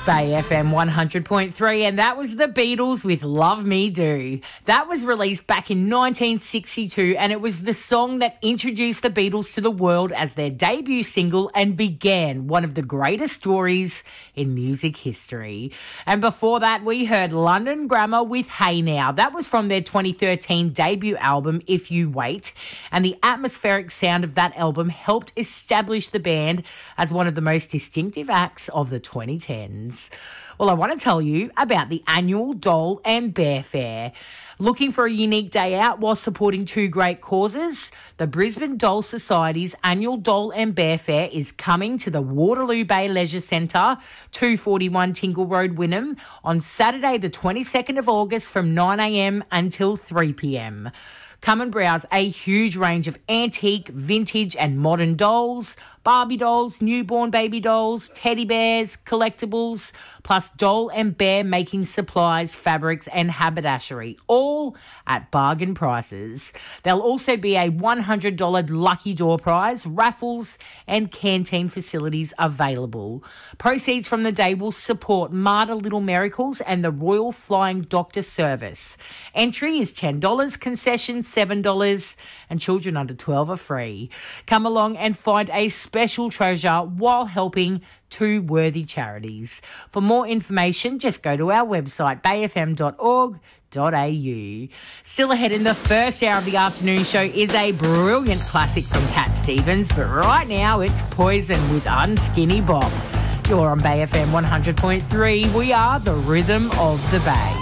Bay FM 100.3, and that was the Beatles with Love Me Do. That was released back in 1962, and it was the song that introduced the Beatles to the world as their debut single and began one of the greatest stories in music history. And before that, we heard London Grammar with Hey Now. That was from their 2013 debut album, If You Wait, and the atmospheric sound of that album helped establish the band as one of the most distinctive acts of the 2010s. Well, I want to tell you about the annual Doll and Bear Fair. Looking for a unique day out while supporting two great causes? The Brisbane Doll Society's annual Doll and Bear Fair is coming to the Waterloo Bay Leisure Centre, 241 Tingle Road, Wynnum, on Saturday the 22nd of August from 9am until 3pm. Come and browse a huge range of antique, vintage and modern dolls, Barbie dolls, newborn baby dolls, teddy bears, collectibles, plus doll and bear making supplies, fabrics and haberdashery, all at bargain prices. There'll also be a $100 lucky door prize, raffles and canteen facilities available. Proceeds from the day will support Marta Little Miracles and the Royal Flying Doctor Service. Entry is $10, concessions $7, and children under 12 are free. Come along and find a special treasure while helping two worthy charities. For more information, just go to our website, bayfm.org.au. Still ahead in the first hour of the afternoon show is a brilliant classic from Cat Stevens, but right now it's Poison with Unskinny Bob. You're on Bay FM 100.3. We are the rhythm of the Bay.